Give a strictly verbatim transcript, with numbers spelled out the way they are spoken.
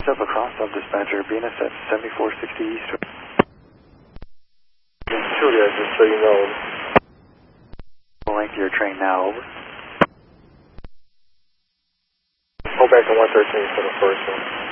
Up across, sub dispatcher, B N S at seventy-four sixty East. Julia, just so you know. Full length of your train now, over. Go back to one thirteen for the first one.